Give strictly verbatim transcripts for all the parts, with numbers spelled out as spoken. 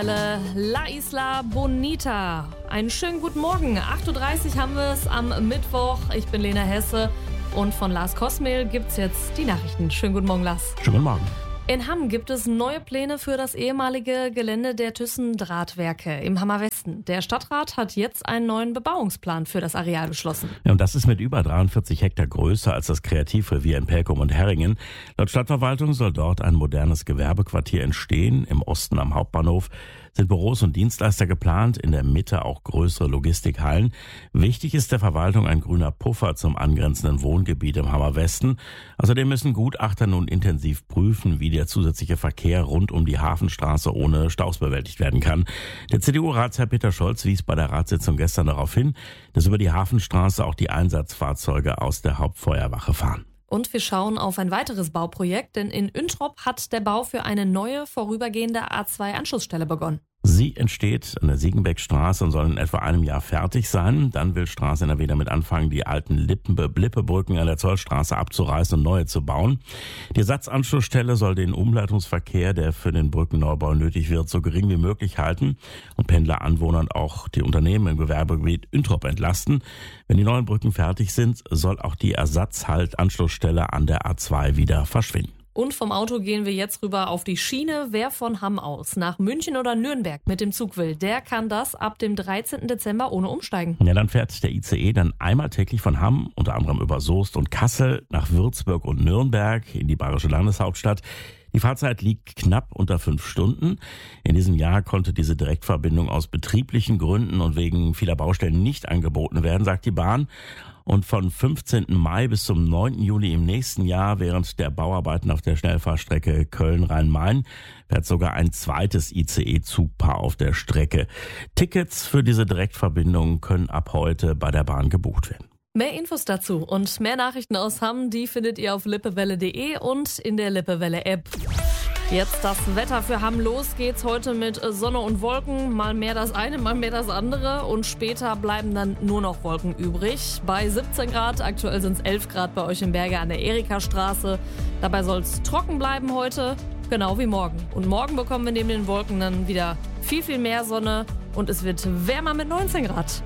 La Isla Bonita. Einen schönen guten Morgen. acht Uhr dreißig haben wir es am Mittwoch. Ich bin Lena Hesse und von Lars Kosmehl gibt's jetzt die Nachrichten. Schönen guten Morgen, Lars. Schönen guten Morgen. In Hamm gibt es neue Pläne für das ehemalige Gelände der Thyssen-Drahtwerke im Hammer Westen. Der Stadtrat hat jetzt einen neuen Bebauungsplan für das Areal beschlossen. Ja, und das ist mit über dreiundvierzig Hektar größer als das Kreativrevier in Pelkum und Herringen. Laut Stadtverwaltung soll dort ein modernes Gewerbequartier entstehen. Im Osten am Hauptbahnhof sind Büros und Dienstleister geplant, in der Mitte auch größere Logistikhallen. Wichtig ist der Verwaltung ein grüner Puffer zum angrenzenden Wohngebiet im Hammer Westen. Außerdem müssen Gutachter nun intensiv prüfen, wie der zusätzliche Verkehr rund um die Hafenstraße ohne Staus bewältigt werden kann. Der C D U-Ratsherr Peter Scholz wies bei der Ratssitzung gestern darauf hin, dass über die Hafenstraße auch die Einsatzfahrzeuge aus der Hauptfeuerwache fahren. Und wir schauen auf ein weiteres Bauprojekt, denn in Üntrop hat der Bau für eine neue, vorübergehende A zwei Anschlussstelle begonnen. Sie entsteht an der Siegenbeckstraße und soll in etwa einem Jahr fertig sein. Dann will Straße N R W damit anfangen, die alten Lippe-Brücken an der Zollstraße abzureißen und neue zu bauen. Die Ersatzanschlussstelle soll den Umleitungsverkehr, der für den Brückenneubau nötig wird, so gering wie möglich halten und Pendler, Anwohner und auch die Unternehmen im Gewerbegebiet Üntrop entlasten. Wenn die neuen Brücken fertig sind, soll auch die Ersatzhalt-Anschlussstelle an der A zwei wieder verschwinden. Und vom Auto gehen wir jetzt rüber auf die Schiene. Wer von Hamm aus nach München oder Nürnberg mit dem Zug will, der kann das ab dem dreizehnten Dezember ohne umsteigen. Ja, dann fährt der I C E dann einmal täglich von Hamm, unter anderem über Soest und Kassel, nach Würzburg und Nürnberg in die bayerische Landeshauptstadt. Die Fahrzeit liegt knapp unter fünf Stunden. In diesem Jahr konnte diese Direktverbindung aus betrieblichen Gründen und wegen vieler Baustellen nicht angeboten werden, sagt die Bahn. Und von fünfzehnten Mai bis zum neunten Juli im nächsten Jahr, während der Bauarbeiten auf der Schnellfahrstrecke Köln-Rhein-Main, fährt sogar ein zweites I C E-Zugpaar auf der Strecke. Tickets für diese Direktverbindung können ab heute bei der Bahn gebucht werden. Mehr Infos dazu und mehr Nachrichten aus Hamm, die findet ihr auf lippewelle punkt de und in der Lippewelle-App. Jetzt das Wetter für Hamm. Los geht's heute mit Sonne und Wolken. Mal mehr das eine, mal mehr das andere. Und später bleiben dann nur noch Wolken übrig. Bei siebzehn Grad, aktuell sind es elf Grad bei euch in Berge an der Erika-Straße. Dabei soll es trocken bleiben heute, genau wie morgen. Und morgen bekommen wir neben den Wolken dann wieder viel, viel mehr Sonne. Und es wird wärmer mit neunzehn Grad.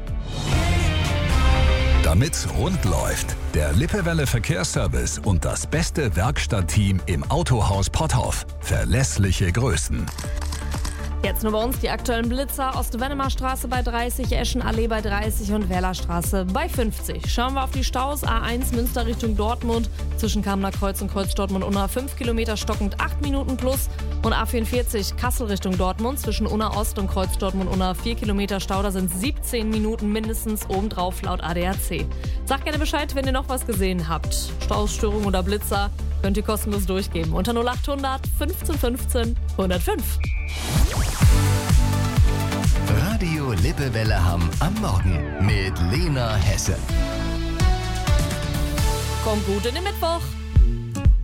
Damit's rund läuft, der Lippewelle Verkehrsservice und das beste Werkstattteam im Autohaus Potthoff. Verlässliche Größen. Jetzt nur bei uns die aktuellen Blitzer. Ost-Wennemer-Straße bei dreißig, Eschenallee bei dreißig und Werlerstraße bei fünfzig. Schauen wir auf die Staus. A eins Münster Richtung Dortmund. Zwischen Kamener Kreuz und Kreuz Dortmund Unna fünf Kilometer stockend acht Minuten plus. Und A vierundvierzig Kassel Richtung Dortmund. Zwischen Unna Ost und Kreuz Dortmund Unna vier Kilometer Stau. Da sind siebzehn Minuten mindestens obendrauf laut A D A C. Sagt gerne Bescheid, wenn ihr noch was gesehen habt. Stausstörung oder Blitzer könnt ihr kostenlos durchgeben. Unter null acht hundert fünfzehn fünfzehn hundertfünf. Radio Lippewelle Hamm am Morgen mit Lena Hesse. Kommt gut in den Mittwoch.